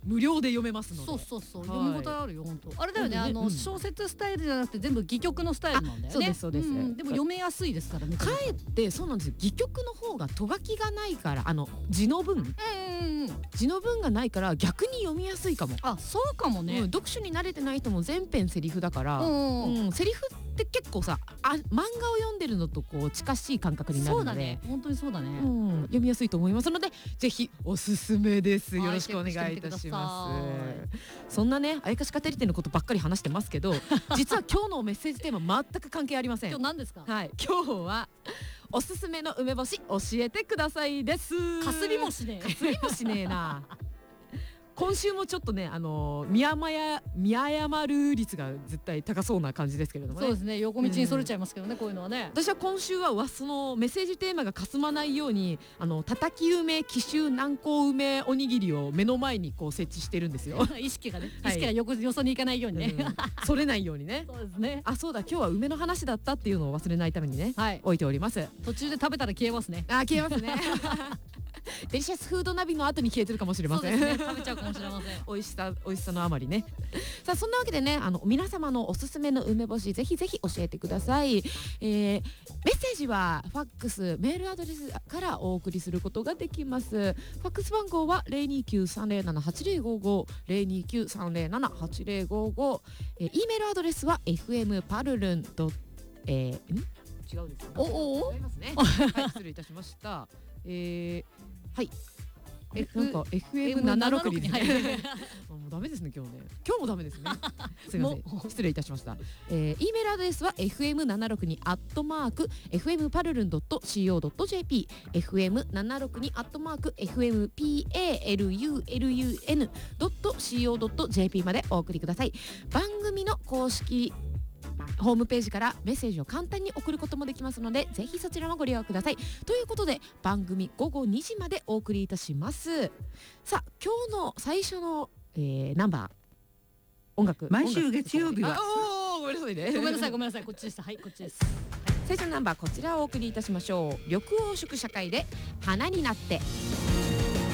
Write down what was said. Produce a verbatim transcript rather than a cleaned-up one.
無料で読めますので。 そうそうそう、 はい、 読み応えあるよ本当。あれだよね、 ね、 あの、 うん、 小説スタイルじゃなくて全部戯曲のスタイルなんだよね。 そうですそうです、うん、 でも読めやすいですからね。 かえってそうなんですよ、戯曲の方がとがきがないから、あの字の文、うんうんうん、字の文がないから逆に読みやすいかも。 あ、そうかもね、 うん、読書に慣れてない人も全編セリフだから、うんうん、セリフって結構さ、あ、漫画を読んでるのとこう近しい感覚になるので、そうだね、 本当にそうだね、 うん、読みやすいと思いますので、ぜひおすすめです。よろしくお願いいたします。そんなね、あやかしカテリテのことばっかり話してますけど、実は今日のメッセージテーマ全く関係ありません。 今日何ですか？ はい、今日はおすすめの梅干し教えてくださいです。 かすりもしねえ。 かすりもしねえな。今週もちょっとね、あのー、見誤や見誤る率が絶対高そうな感じですけれどもね。 そうですね、横道にそれちゃいますけどね、うん、こういうのはね。 私は今週はそのメッセージテーマがかすまないように、あの叩き梅、紀州南高梅おにぎりを目の前にこう設置してるんですよ。 意識がね、意識がよくよそに行かないようにね、うん、 それないようにね。 そうですね。 あ、そうだ、今日は梅の話だったっていうのを忘れないためにね、はい、置いております。 途中で食べたら消えますね。 あ、消えますね。デリシャスフードナビの後に消えてるかもしれません。 そうですね、食べちゃうかもしれません。 美味しさ美味しさのあまりね。さあ、そんなわけでね、あの皆様のおすすめの梅干しぜひぜひ教えてください。えー、メッセージはファックス、メールアドレスからお送りすることができます。ファックス番号は ゼロにきゅうさんゼロななはちゼロごご ゼロにきゅうさんゼロななはちゼロごご、えー、E メールアドレスは エフエム パルルンドえー、ん違うですね。 おおお、 違いますね。はい、失礼いたしました。えー、はい。え、なんか エフエムななじゅうろく に入る。もうダメですね、今日ね。今日もダメですね。すみません、失礼いたしました。えー、E メールアドレスは エフエムななじゅうろく アットマーク エフエムパルルンドットシーオードットジェーピー エフエムななじゅうろく アットマーク エフエムパルルンドットシーオードットジェーピー までお送りください。番組の公式ホームページからメッセージを簡単に送ることもできますので、ぜひそちらもご利用ください。ということで、番組ごごにじまでお送りいたします。さあ、今日の最初の、えー、ナンバー音楽、 毎週月曜日は、 おー、ごめんなさいね、 ごめんなさいごめんなさい、こっちでした。はい、こっちです。 最初のナンバーこちらをお送りいたしましょう。緑黄色社会で花になって。